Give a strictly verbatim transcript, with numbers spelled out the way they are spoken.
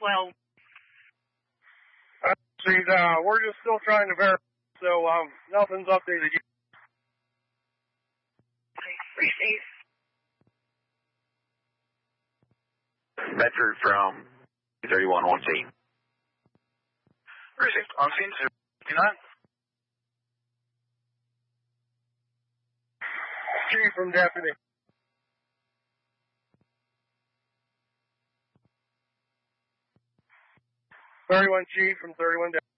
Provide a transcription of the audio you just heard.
twelve. Uh, see, uh, we're just still trying to verify, so um, nothing's updated yet. Okay, appreciate it. Bedford from thirty-one one C. Received on scene two fifty-nine. Chief from Deputy. thirty-one Chief from thirty-one Deputy.